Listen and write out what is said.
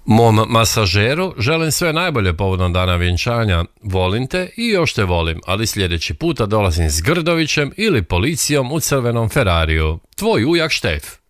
Mom masažeru želim sve najbolje povodom dana vjenčanja. Volim te i još te volim, ali sljedeći puta dolazim s Grdovićem ili policijom u crvenom Ferrariju. Tvoj ujak Štef.